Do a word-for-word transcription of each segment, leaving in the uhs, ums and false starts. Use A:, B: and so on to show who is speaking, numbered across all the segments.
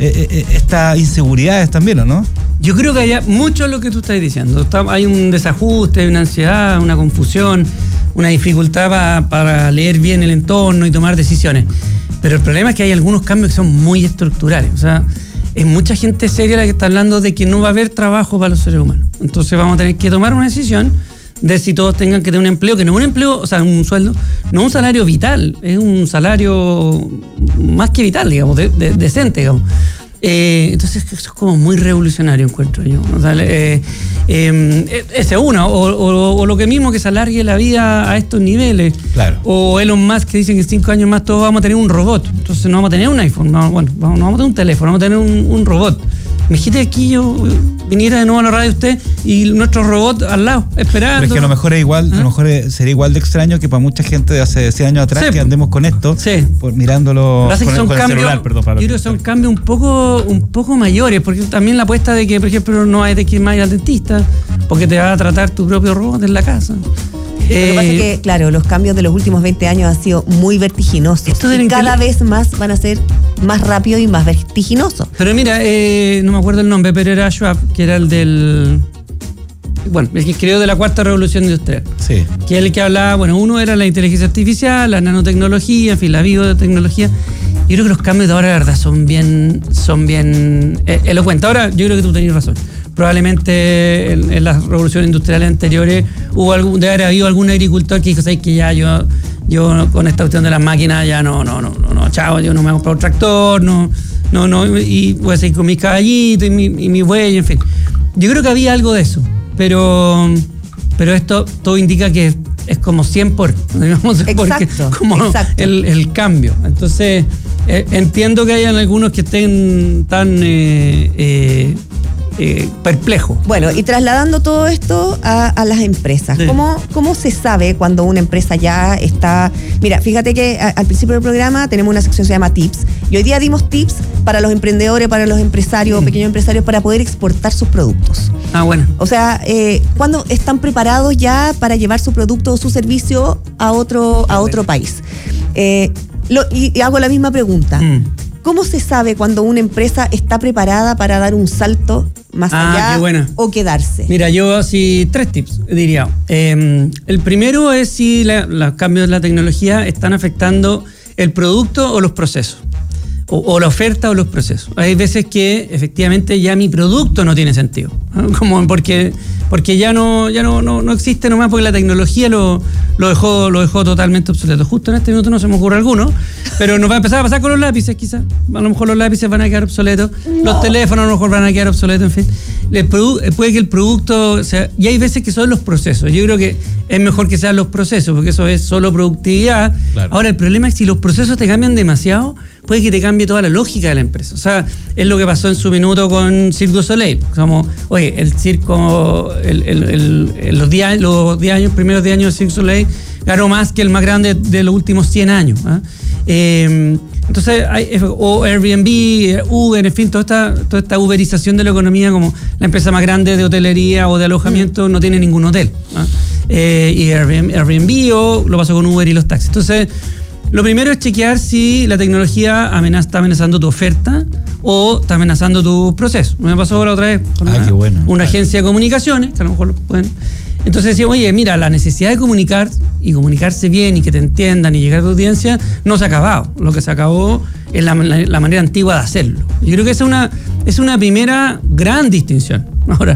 A: eh, eh, estas inseguridades también, ¿o no?
B: Yo creo que hay mucho de lo que tú estás diciendo. Está, hay un desajuste, una ansiedad, una confusión, una dificultad pa, para leer bien el entorno y tomar decisiones. Pero el problema es que hay algunos cambios que son muy estructurales. O sea, es mucha gente seria la que está hablando de que no va a haber trabajo para los seres humanos. Entonces vamos a tener que tomar una decisión de si todos tengan que tener un empleo, que no es un empleo, o sea, un sueldo, no es un salario vital, es un salario más que vital, digamos, de, de, decente, digamos. Eh, entonces eso es como muy revolucionario, encuentro yo. O sea, eh, eh, ese es uno, o, o, o lo que mismo que se alargue la vida a estos niveles.
A: Claro. O
B: Elon Musk que dicen que en cinco años más todos vamos a tener un robot. Entonces no vamos a tener un iPhone, no, bueno, no vamos a tener un teléfono, vamos a tener un, un robot. Imagínate aquí yo viniera de nuevo a la radio usted y nuestro robot al lado, esperando.
A: Pero es que a lo mejor es igual, ¿Ah? a lo mejor sería igual de extraño que para mucha gente de hace cien años atrás, sí, que andemos con esto,
B: sí,
A: por mirándolo
B: con,
A: el,
B: son
A: con el
B: cambios,
A: celular, perdón. Para
B: yo creo que son cambios un poco, un poco mayores, porque también la apuesta de que, por ejemplo, no hay de que ir más al dentista, porque te va a tratar tu propio robot en la casa.
C: Lo que pasa es que, claro, los cambios de los últimos veinte años han sido muy vertiginosos. Esto y cada vez más van a ser más rápidos y más vertiginosos.
B: Pero mira, eh, no me acuerdo el nombre, pero era Schwab, que era el del... Bueno, el que escribió de la cuarta revolución industrial.
A: Sí.
B: Que es el que hablaba, bueno, uno era la inteligencia artificial, la nanotecnología, en fin, la biotecnología. Yo creo que los cambios de ahora, la verdad, son bien, son bien eh, elocuentes. Ahora, yo creo que tú tenés razón. Probablemente en, en las revoluciones industriales anteriores hubo algún, debe haber habido algún agricultor que dijo, ¿sabes que ya yo, yo con esta cuestión de las máquinas ya no, no, no, no, no, chao, yo no me voy a comprar un tractor, no, no, no, y voy a seguir con mis caballitos y mi, y mi buey, en fin. Yo creo que había algo de eso, pero, pero esto todo indica que es, es como cien por, digamos,
C: exacto,
B: como exacto. El, el cambio. Entonces, eh, entiendo que hayan algunos que estén tan... Eh, eh, Eh, perplejo.
C: Bueno, y trasladando todo esto a, a las empresas, sí. ¿Cómo, ¿cómo se sabe cuando una empresa ya está...? Mira, fíjate que a, al principio del programa tenemos una sección que se llama Tips, y hoy día dimos tips para los emprendedores, para los empresarios, mm. pequeños empresarios, para poder exportar sus productos.
B: Ah, bueno.
C: O sea, eh, ¿cuándo están preparados ya para llevar su producto o su servicio a otro, a otro país? Eh, lo, y, y hago la misma pregunta. Mm. ¿Cómo se sabe cuando una empresa está preparada para dar un salto más
B: ah,
C: allá
B: qué buena.
C: o quedarse?
B: Mira, yo así tres tips diría. Eh, el primero es si la, los cambios de la tecnología están afectando el producto o los procesos. O, o la oferta o los procesos. Hay veces que efectivamente ya mi producto no tiene sentido, ¿no? Como porque, porque ya no, ya no, no, no existe nomás porque la tecnología lo, lo dejó, lo dejó totalmente obsoleto. Justo en este minuto no se me ocurre alguno, pero nos va a empezar a pasar con los lápices quizás. A lo mejor los lápices van a quedar obsoletos, no. Los teléfonos a lo mejor van a quedar obsoletos, en fin. El produ- puede que el producto, o sea, y hay veces que son los procesos. Yo creo que es mejor que sean los procesos, porque eso es solo productividad. Claro. Ahora, el problema es que si los procesos te cambian demasiado, puede que te cambie toda la lógica de la empresa. O sea, es lo que pasó en su minuto con Cirque du Soleil. Como, oye, el circo, el, el, el, el, los diez los diez años, primeros diez años de Cirque du Soleil ganó más que el más grande de los últimos cien años. ¿eh? Eh, entonces, hay, o Airbnb, Uber, en fin, toda esta, toda esta uberización de la economía, como la empresa más grande de hotelería o de alojamiento, mm. no tiene ningún hotel. ¿eh? Eh, y Airbnb, Airbnb o lo pasó con Uber y los taxis. Entonces, lo primero es chequear si la tecnología amenaza, está amenazando tu oferta o está amenazando tu proceso. Me pasó la otra vez con
A: Ay,
B: una,
A: qué bueno.
B: una agencia de comunicaciones, que a lo mejor lo pueden... Entonces decía, oye, mira, la necesidad de comunicar y comunicarse bien y que te entiendan y llegar a tu audiencia no se ha acabado. Lo que se acabó es la, la, la manera antigua de hacerlo. Yo creo que esa es una, es una primera gran distinción. Ahora,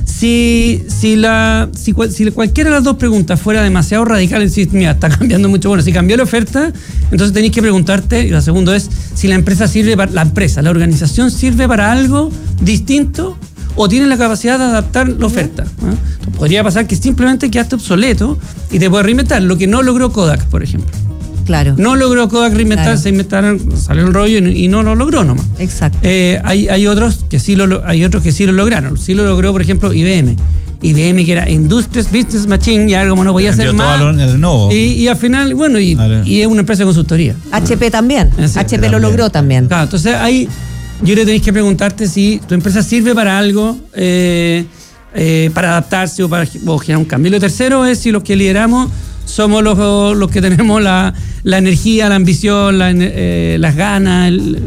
B: si, si, la, si, si cualquiera de las dos preguntas fuera demasiado radical, es decir, mira, está cambiando mucho, bueno, si cambió la oferta, entonces tenéis que preguntarte, y lo segundo es si la empresa sirve para, la empresa, la organización sirve para algo distinto o tiene la capacidad de adaptar la oferta. ¿eh? Podría pasar que simplemente quedaste obsoleto y te puedes reinventar, lo que no logró Kodak, por ejemplo.
C: Claro.
B: No logró Kodak reinventar, claro. Se inventaron, salió el rollo y, y no lo logró nomás.
C: Exacto.
B: Eh, hay, hay otros que sí lo hay otros que sí lo lograron. Sí lo logró, por ejemplo, I B M. I B M, que era Industrial Business Machine, ya como no podía hacer más.
A: Lo,
B: y, y al final, bueno, y, y es una empresa de consultoría.
C: H P también.
B: Sí,
C: H P
B: también.
C: Lo logró también.
B: Claro, entonces ahí yo creo que tenéis que preguntarte si tu empresa sirve para algo, eh, eh, para adaptarse o para o generar un cambio. Y lo tercero es si los que lideramos somos los, los que tenemos la, la energía, la ambición, la, eh, las ganas, el,